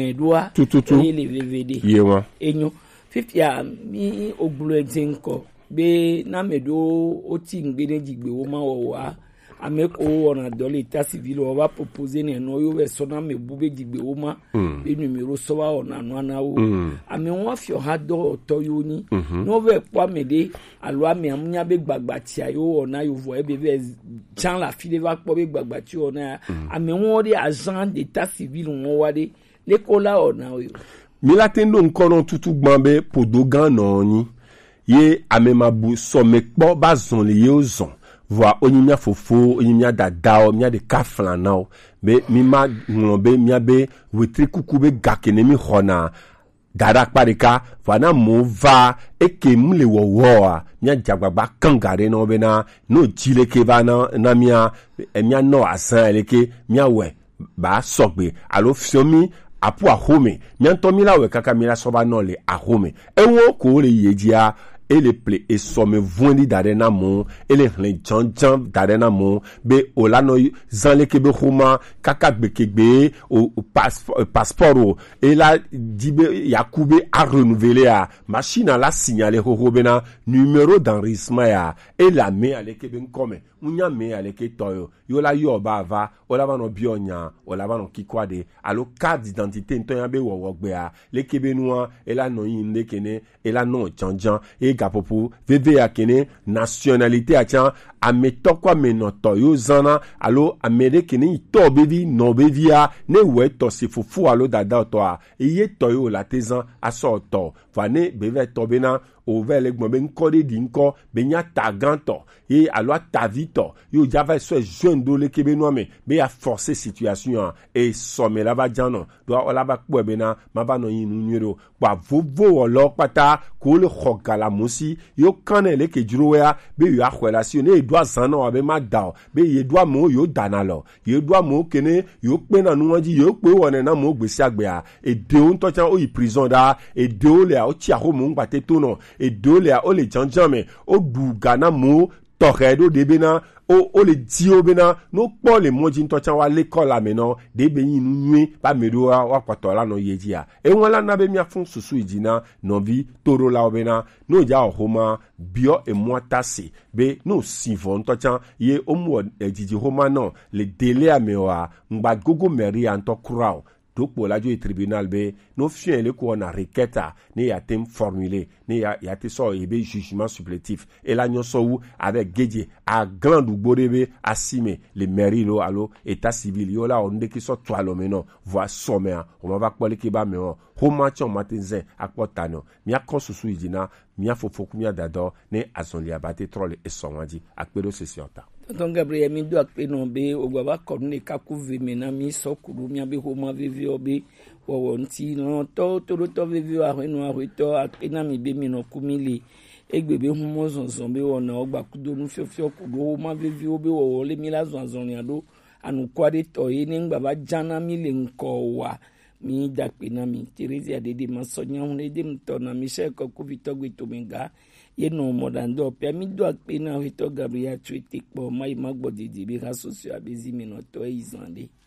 medua ele vevede yewa enyo fifia mi ogbulo enko be na medo oti ngbede jigbe wo ma wo wa ameko ona dole ta civil o va proposer ne no yo so na mebube jigbe wo ma be numero so wa ona no na wo ame won fi o ha do to yo ni no ve po amede alo ame amunya be gbagba ti ayo ona yo vo e be jan la file va po be gbagba ti ona ame won de agent d'état civil won wa de le ko la ona yo milatendo nkono tutu gbambe podogan no ni ye amemabu so mekpo ba zon le ye ozon voa onyimia fofo onyimia dadao mia de kafla now be mima ngombe mia be wetri kukube gakene mi hona dada kparika wana mova eke mle wowoa mia jagbagba kangare no be na no jile ke ba na mia mia no asan eleke mia we ba sogbe alo fiomi apu ahome mia ntomi la we kaka mira soba no le ahome enwo ko le yejia ele ple e some vondi darena mo ele hlen janjan darena mo be olano zanle kebe khuma kaka bekegbe o passeport e la dibe yakube a renouveler a machine la signaler hobena numéro d'enregistrement ya e la me ale kebe nkome unya me ale ke toyo yo la yo bava ola bano bionya ola bano kikwade alo carte d'identité ntoya be wogbe a le kebe noa e la no yinde kene e la no janjan e gapopo veve akene nationalité acha ametokwa menoto yo zana alo amerike ni to bevi no bevia ne we to se fufu alo dada to a ye to yo la tezan aso to vane beve to bena o vele gbe nkode di nko benya taganto e alo tavito yo java so jeune do le kebe no me be ya forcer situation e some la ba jano do ola ba po bena mabano yin nuiro pa vovo lo pata ko le khogala musi yo kanele ke juroya be yo relation e do zano abe madao be ye do mo yo danalo ye do mo kene yo pe na nu wanji yo pe wona na mo gbesi agbe a e de on to chan o yi prison da e de o le a o ti a ho mo ngba te to no e de o le a o le janjan me o du gana mo toredo de bena o le dio bena no po le moji nto chan wa l'école ameno de be yin nui ba medo wa kwatola no yejia e won la na be mia fun susu ijina no vi toro la obena no ja homa bio e moitasi be no sivon nto chan ye omo ejiji homa no le délai amewa ngba gogo meri anto kurao pour la du tribunal be no fien le ko na requête ni ya tem formulé ni ya te so e be jugement supplétif et la nyon so avec Gedje a grand bourebe asime le mairie lo alo état civil yo la on de ki so toi lo meno voix sommaire on va pas ki ba me o matin matinze akotano mi akosusu idina mi afofoku mi adado ne azonli abate troll e sonwadi akpedo sesiota donc Gabriel mi do akpe no be ogba korne kakuve mena mi so kuru mi abe homa vivi obe wo nti no to vivi a no arito akpe na mi be mi no kumili egbebe humo zonzon be wona ogba kudo nu fiofio kudo homa vivi obe wo le mi la zonzon ado anu kwade to yi ni ngba ba jana mi le nko wa mi dakpe na mi Teresa de masonya hunde de mto na mi she ko ku vitogwe to menga ye no modando pe mi do akpe na hito Gabriel tweet po mai magbodidi be ka socio abezi mi no to izande